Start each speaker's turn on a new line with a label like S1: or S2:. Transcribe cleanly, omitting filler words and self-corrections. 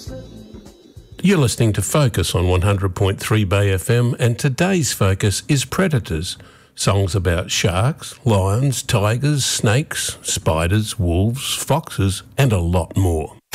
S1: You're listening to Focus on 100.3 Bay FM, and today's focus is predators. Songs about sharks, lions, tigers, snakes, spiders, wolves, foxes, and a lot more.